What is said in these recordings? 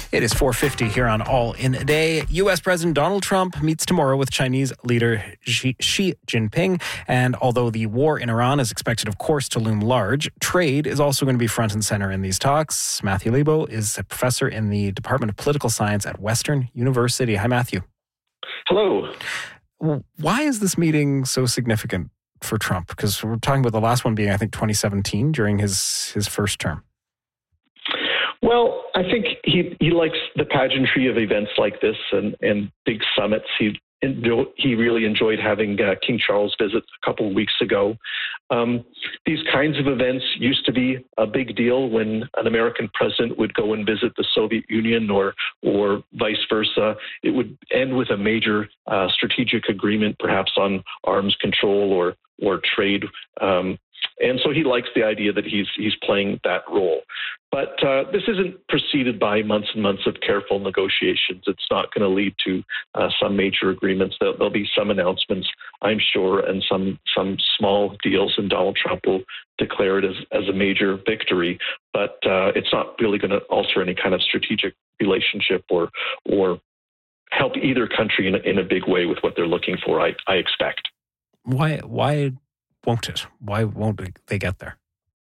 It is 4:50 here on All in a Day. U.S. President Donald Trump meets tomorrow with Chinese leader Xi Jinping. And although the war in Iran is expected, of course, to loom large, trade is also going to be front and center in these talks. Matthew Lebo is a professor in the Department of Political Science at Western University. Hi, Matthew. Hello. Why is this meeting so significant for Trump? Because we're talking about the last one being, I think, 2017 during his first term. Well, I think he likes the pageantry of events like this and big summits. He really enjoyed having King Charles visit a couple of weeks ago. These kinds of events used to be a big deal when an American president would go and visit the Soviet Union or vice versa. It would end with a major strategic agreement, perhaps on arms control or trade. And so he likes the idea that he's playing that role. But this isn't preceded by months and months of careful negotiations. It's not going to lead to some major agreements. There'll be some announcements, I'm sure, and some small deals, and Donald Trump will declare it as a major victory. But it's not really going to alter any kind of strategic relationship or help either country in a big way with what they're looking for, I expect. Why won't it? Why won't they get there?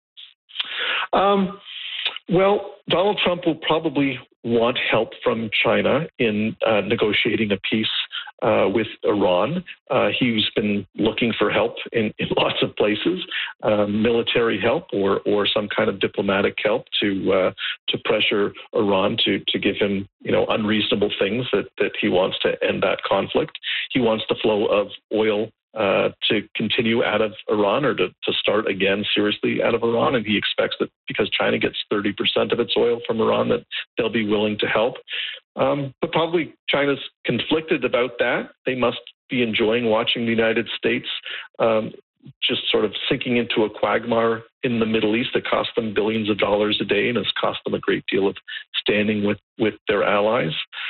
Well, Donald Trump will probably want help from China in negotiating a peace with Iran. He's been looking for help in lots of places, military help or some kind of diplomatic help to pressure Iran to give him unreasonable things that he wants to end that conflict. He wants the flow of oil to continue out of Iran or to start again seriously out of Iran. And he expects that because China gets 30% of its oil from Iran, that they'll be willing to help. But probably China's conflicted about that. They must be enjoying watching the United States just sort of sinking into a quagmire in the Middle East that costs them billions of dollars a day and has cost them a great deal of standing with their allies.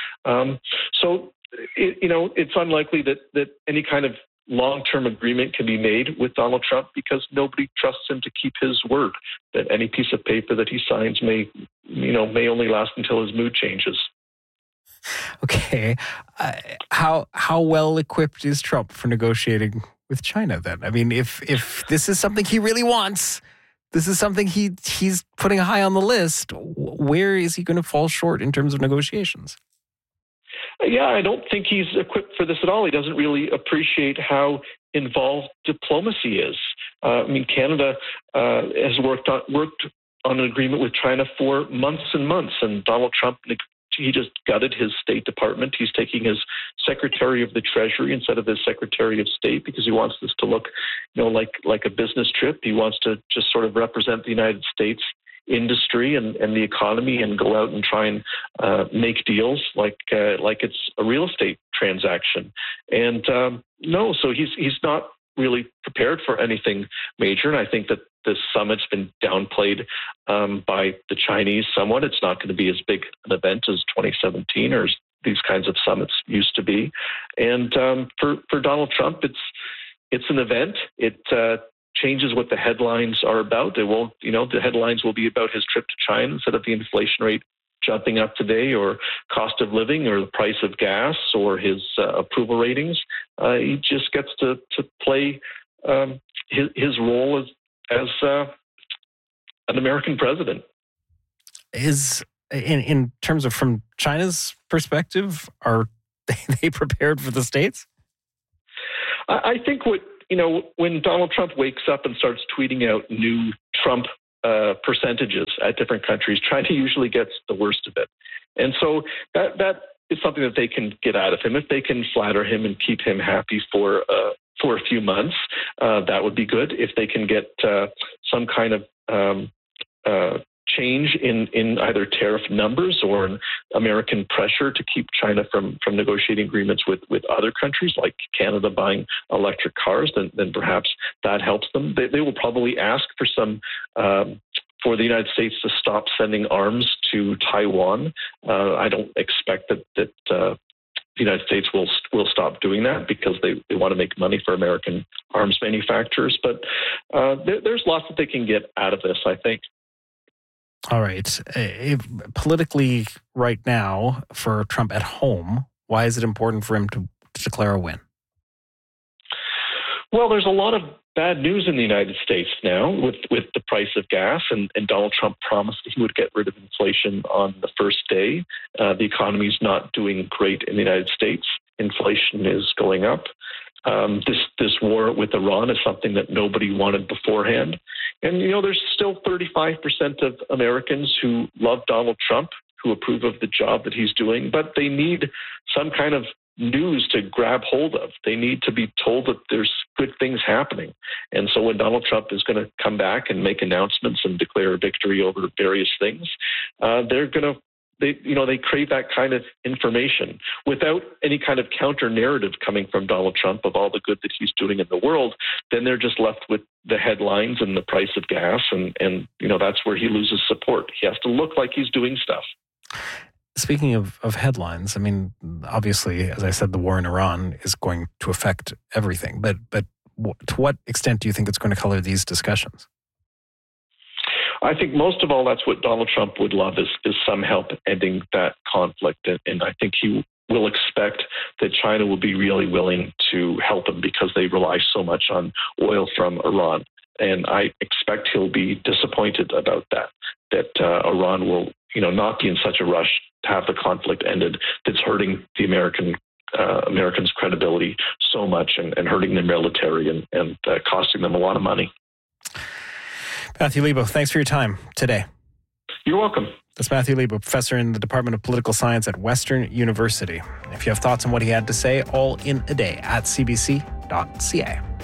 So it's unlikely that any kind of long-term agreement can be made with Donald Trump because nobody trusts him to keep his word, that any piece of paper that he signs may only last until his mood changes. Okay. How well equipped is Trump for negotiating with China then? I mean, if this is something he really wants, this is something he's putting high on the list, where is he going to fall short in terms of negotiations? Yeah, I don't think he's equipped for this at all. He doesn't really appreciate how involved diplomacy is. Canada has worked on an agreement with China for months and months, and Donald Trump, he just gutted his State Department. He's taking his Secretary of the Treasury instead of his Secretary of State because he wants this to look, like a business trip. He wants to just sort of represent the United States industry and the economy and go out and try and make deals like it's a real estate transaction. And so he's not really prepared for anything major. And I think that this summit's been downplayed by the Chinese somewhat. It's not going to be as big an event as 2017 or as these kinds of summits used to be. And for Donald Trump, it's an event. It changes what the headlines are about. It won't, the headlines will be about his trip to China instead of the inflation rate jumping up today or cost of living or the price of gas or his approval ratings. He just gets to play his role as an American president. In terms of from China's perspective, are they prepared for the States? I think when Donald Trump wakes up and starts tweeting out new Trump percentages at different countries, China usually gets the worst of it. And so that is something that they can get out of him. If they can flatter him and keep him happy for a few months, that would be good. If they can get some kind of change in either tariff numbers or American pressure to keep China from negotiating agreements with other countries like Canada buying electric cars, then perhaps that helps them. They will probably ask for some for the United States to stop sending arms to Taiwan. I don't expect that the United States will stop doing that because they want to make money for American arms manufacturers. But there's lots that they can get out of this, I think. All right. Politically, right now, for Trump at home, why is it important for him to declare a win? Well, there's a lot of bad news in the United States now with the price of gas, and Donald Trump promised that he would get rid of inflation on the first day. The economy is not doing great in the United States. Inflation is going up. This war with Iran is something that nobody wanted beforehand. And, there's still 35% of Americans who love Donald Trump, who approve of the job that he's doing, but they need some kind of news to grab hold of. They need to be told that there's good things happening. And so when Donald Trump is going to come back and make announcements and declare a victory over various things, they crave that kind of information without any kind of counter narrative coming from Donald Trump of all the good that he's doing in the world. Then they're just left with the headlines and the price of gas. And that's where he loses support. He has to look like he's doing stuff. Speaking of headlines, I mean, obviously, as I said, the war in Iran is going to affect everything. But to what extent do you think it's going to color these discussions? I think most of all, that's what Donald Trump would love is some help ending that conflict. And I think he will expect that China will be really willing to help him because they rely so much on oil from Iran. And I expect he'll be disappointed about that Iran will, not be in such a rush to have the conflict ended that's hurting the Americans' credibility so much and hurting their military and costing them a lot of money. Matthew Lebo, thanks for your time today. You're welcome. That's Matthew Lebo, professor in the Department of Political Science at Western University. If you have thoughts on what he had to say, all in a day at cbc.ca.